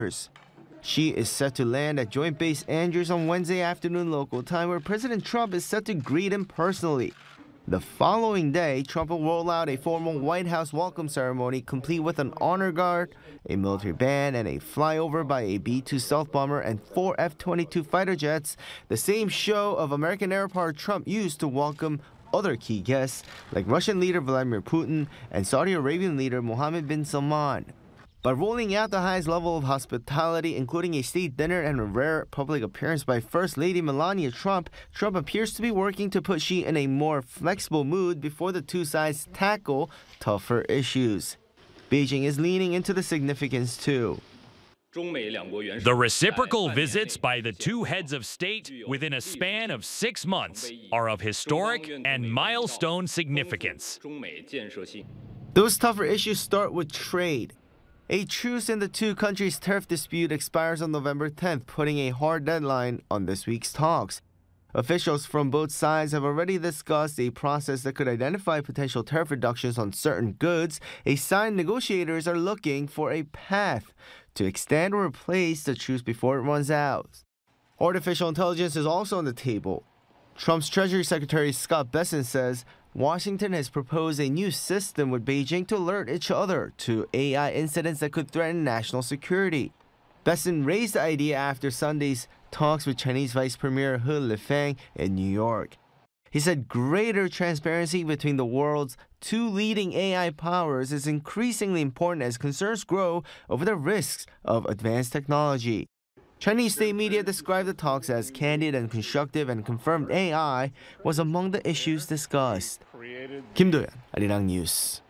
Xi is set to land at Joint Base Andrews on Wednesday afternoon local time, where President Trump is set to greet him personally. The following day, Trump will roll out a formal White House welcome ceremony, complete with an honor guard, a military band, and a flyover by a B-2 stealth bomber and 4 F-22 fighter jets, the same show of American air power Trump used to welcome other key guests like Russian leader Vladimir Putin and Saudi Arabian leader Mohammed bin Salman. By rolling out the highest level of hospitality, including a state dinner and a rare public appearance by First Lady Melania Trump, Trump appears to be working to put Xi in a more flexible mood before the two sides tackle tougher issues. Beijing is leaning into the significance too. The reciprocal visits by the two heads of state within a span of 6 months are of historic and milestone significance. Those tougher issues start with trade. A truce in the two countries' tariff dispute expires on November 10th, putting a hard deadline on this week's talks. Officials from both sides have already discussed a process that could identify potential tariff reductions on certain goods. A sign negotiators are looking for a path to extend or replace the truce before it runs out. Artificial intelligence is also on the table. Trump's Treasury Secretary Scott Bessent says Washington has proposed a new system with Beijing to alert each other to AI incidents that could threaten national security. Bessent raised the idea after Sunday's talks with Chinese Vice Premier He Lifeng in New York. He said greater transparency between the world's two leading AI powers is increasingly important as concerns grow over the risks of advanced technology. Chinese state media described the talks as candid and constructive and confirmed AI was among the issues discussed. Kim Do-yeon, Arirang News.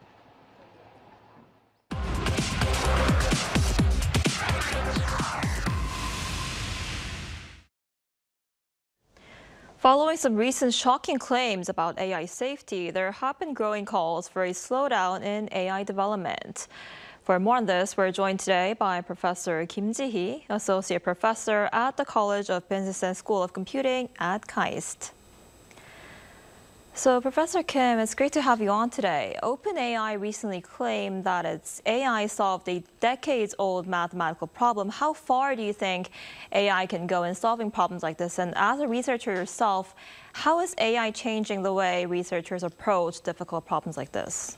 Following some recent shocking claims about AI safety, there have been growing calls for a slowdown in AI development. For more on this, we're joined today by Professor Kim Ji-hee, Associate Professor at the College of Business and School of Computing at KAIST. So, Professor Kim, it's great to have you on today. OpenAI recently claimed that its AI solved a decades-old mathematical problem. How far do you think AI can go in solving problems like this? And as a researcher yourself, how is AI changing the way researchers approach difficult problems like this?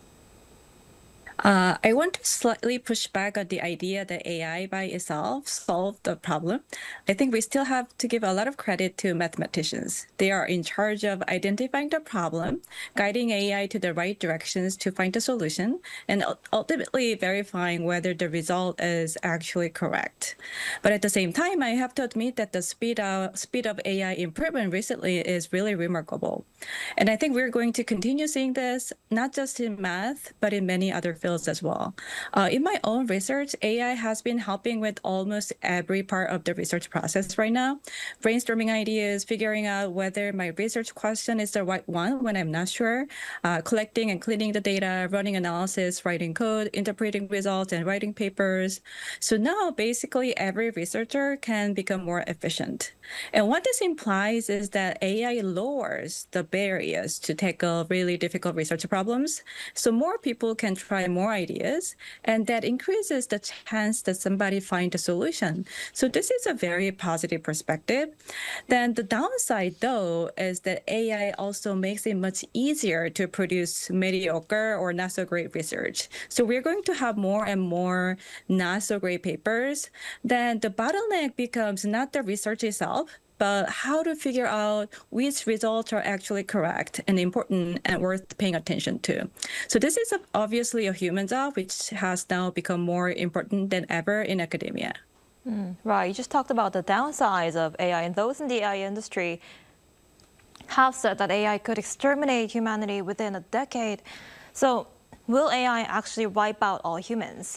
I want to slightly push back on the idea that AI by itself solved the problem. I think we still have to give a lot of credit to mathematicians. They are in charge of identifying the problem, guiding AI to the right directions to find a solution, and ultimately verifying whether the result is actually correct. But at the same time, I have to admit that the speed of AI improvement recently is really remarkable. And I think we're going to continue seeing this, not just in math, but in many other fields as well. In my own research, AI has been helping with almost every part of the research process right now. Brainstorming ideas, figuring out whether my research question is the right one when I'm not sure, collecting and cleaning the data, running analysis, writing code, interpreting results, and writing papers. So now basically every researcher can become more efficient. And what this implies is that AI lowers the barriers to tackle really difficult research problems. So more people can try more ideas, and that increases the chance that somebody finds a solution. So this is a very positive perspective. Then the downside, though, is that AI also makes it much easier to produce mediocre or not so great research. So we're going to have more and more not so great papers. Then the bottleneck becomes not the research itself, but how to figure out which results are actually correct and important and worth paying attention to. So this is obviously a human job, which has now become more important than ever in academia. Right, you just talked about the downsides of AI, and those in the AI industry have said that AI could exterminate humanity within a decade. So will AI actually wipe out all humans?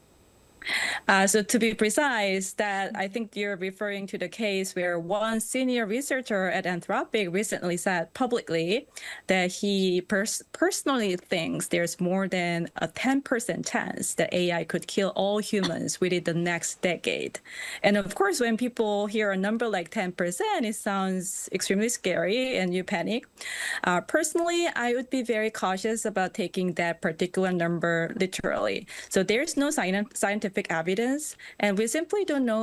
So to be precise, that I think you're referring to the case where one senior researcher at Anthropic recently said publicly that he personally thinks there's more than a 10% chance that AI could kill all humans within the next decade. And of course, when people hear a number like 10%, it sounds extremely scary and you panic. Personally, I would be very cautious about taking that particular number literally. So there's no scientific scientific evidence, and we simply don't know